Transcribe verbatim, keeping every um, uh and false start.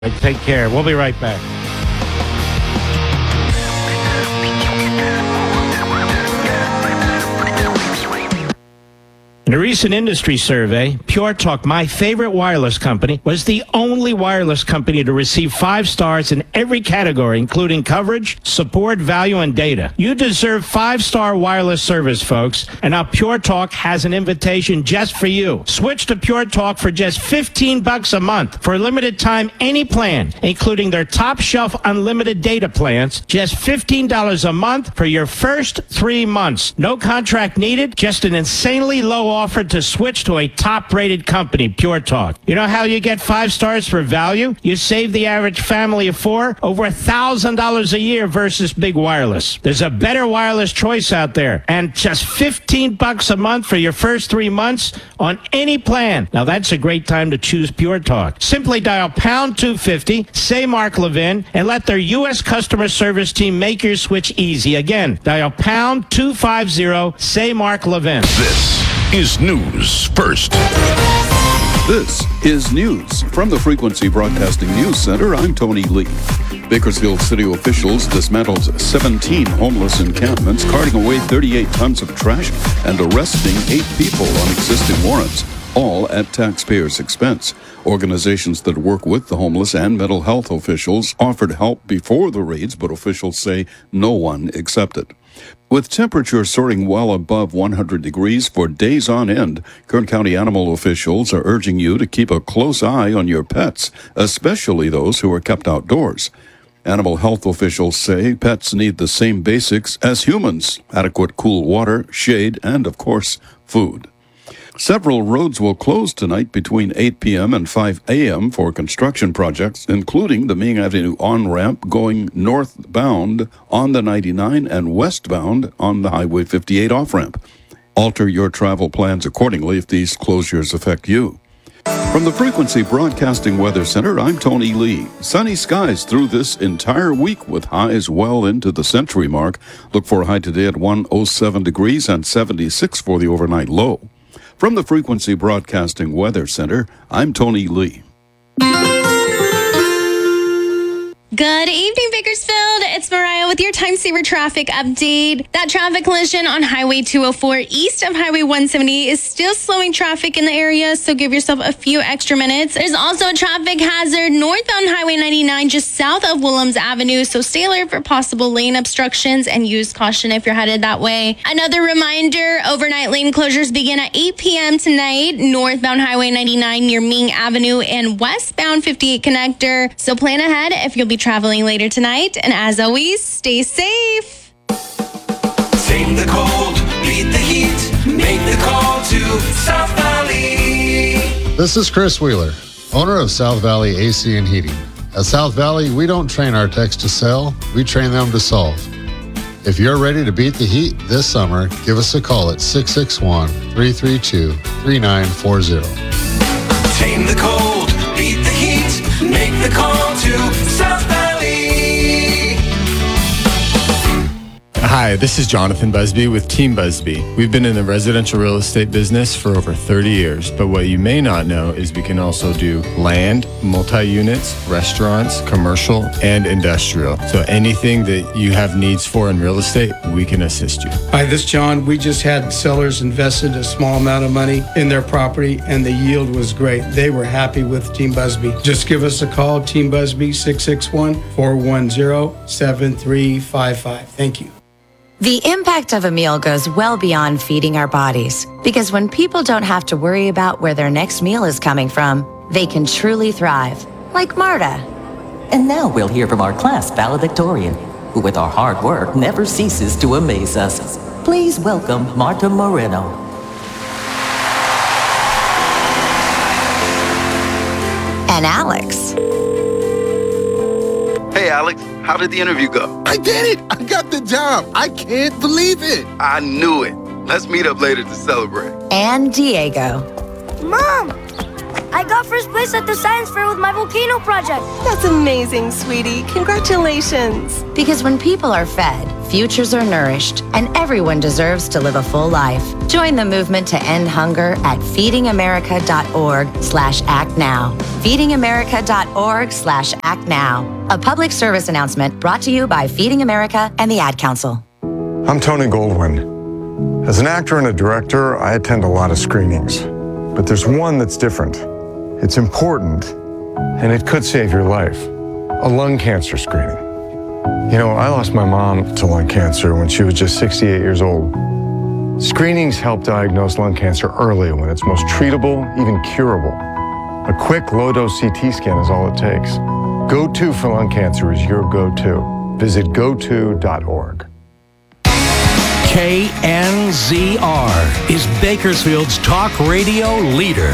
Take care. We'll be right back. In a recent industry survey, Pure Talk, my favorite wireless company, was the only wireless company to receive five stars in every category, including coverage, support, value, and data. You deserve five-star wireless service, folks, and now Pure Talk has an invitation just for you. Switch to Pure Talk for just fifteen bucks a month. For a limited time, any plan, including their top-shelf unlimited data plans, just fifteen dollars a month for your first three months. No contract needed, just an insanely low offered to switch to a top-rated company, Pure Talk. You know how you get five stars for value? You save the average family of four over one thousand dollars a year versus big wireless. There's a better wireless choice out there, and just fifteen bucks a month for your first three months on any plan. Now that's a great time to choose Pure Talk. Simply dial pound two fifty, say Mark Levin, and let their U S customer service team make your switch easy. Again, dial pound two fifty, say Mark Levin. This is News First. This is news from the Frequency Broadcasting News Center. I'm Tony Lee. Bakersfield city officials dismantled seventeen homeless encampments, carting away thirty-eight tons of trash and arresting eight people on existing warrants, all at taxpayers' expense. Organizations that work with the homeless and mental health officials offered help before the raids, but officials say no one accepted. With temperatures soaring well above one hundred degrees for days on end, Kern County animal officials are urging you to keep a close eye on your pets, especially those who are kept outdoors. Animal health officials say pets need the same basics as humans: adequate cool water, shade, and, of course, food. Several roads will close tonight between eight p.m. and five a.m. for construction projects, including the Ming Avenue on-ramp going northbound on the ninety-nine and westbound on the Highway fifty-eight off-ramp. Alter your travel plans accordingly if these closures affect you. From the Frequency Broadcasting Weather Center, I'm Tony Lee. Sunny skies through this entire week with highs well into the century mark. Look for a high today at one hundred seven degrees and seventy-six for the overnight low. From the Frequency Broadcasting Weather Center, I'm Tony Lee. Good evening, Bakersfield. It's Mariah with your time saver traffic update. That traffic collision on Highway two oh four east of Highway one seventy is still slowing traffic in the area, so give yourself a few extra minutes. There's also a traffic hazard northbound Highway ninety-nine just south of Willems Avenue, so stay alert for possible lane obstructions and use caution if you're headed that way. Another reminder, overnight lane closures begin at eight p.m. tonight, northbound Highway ninety-nine near Ming Avenue and westbound fifty-eight connector, so plan ahead if you'll be traveling later tonight, and as always, stay safe. Tame the cold, beat the heat, make the call to South Valley. This is Chris Wheeler, owner of South Valley A C and Heating. At South Valley, we don't train our techs to sell, we train them to solve. If you're ready to beat the heat this summer, give us a call at six six one, three three two, three nine four zero. Tame the cold, beat the heat, make the call to South Valley. Hi, this is Jonathan Busby with Team Busby. We've been in the residential real estate business for over thirty years, but what you may not know is we can also do land, multi-units, restaurants, commercial, and industrial. So anything that you have needs for in real estate, we can assist you. Hi, this is John. We just had sellers invested a small amount of money in their property, and the yield was great. They were happy with Team Busby. Just give us a call, Team Busby, six six one, four one zero, seven three five five. Thank you. The impact of a meal goes well beyond feeding our bodies, because when people don't have to worry about where their next meal is coming from, they can truly thrive, like Marta. And now we'll hear from our class valedictorian, who with our hard work never ceases to amaze us. Please welcome Marta Moreno. And Alex. Hey, Alex, how did the interview go? I did it! I got the job! I can't believe it! I knew it. Let's meet up later to celebrate. And Diego. Mom! I got first place at the science fair with my volcano project. That's amazing, sweetie. Congratulations. Because when people are fed, futures are nourished, and everyone deserves to live a full life. Join the movement to end hunger at feedingamerica.org slash act now. feedingamerica.org slash act now. A public service announcement brought to you by Feeding America and the Ad Council. I'm Tony Goldwyn. As an actor and a director, I attend a lot of screenings. But there's one that's different. It's important, and it could save your life. A lung cancer screening. You know, I lost my mom to lung cancer when she was just sixty-eight years old. Screenings help diagnose lung cancer early when it's most treatable, even curable. A quick low-dose C T scan is all it takes. Go-To for lung cancer is your go-to. Visit go to dot org. K N Z R is Bakersfield's talk radio leader.